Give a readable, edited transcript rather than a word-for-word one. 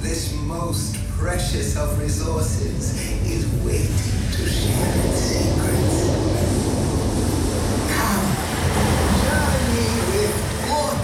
This most precious of resources is waiting to share.